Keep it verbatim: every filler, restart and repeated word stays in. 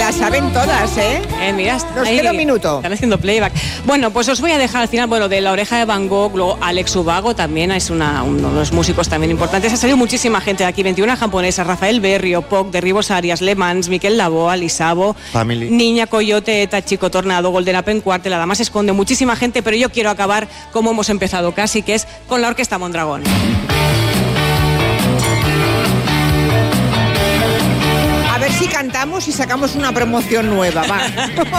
las saben todas, ¿eh? Eh, mira, Nos queda un minuto. Están haciendo playback. Bueno, pues os voy a dejar al final, bueno, de La Oreja de Van Gogh, luego Alex Ubago también es una, uno de los músicos también importantes. Ha salido muchísima gente de aquí, veintiuna japonesas, Rafael Berrio, Poc, Derribos Arias, Le Mans, Miquel Laboa, Lisabo, Family. Niña Coyote, Eta, Chico Tornado, Golden Apen Cuarte, La Dama se esconde, muchísima gente, pero yo quiero acabar como hemos empezado casi, que es con la Orquesta Mondragón. A ver si cantamos y sacamos una promoción nueva, va.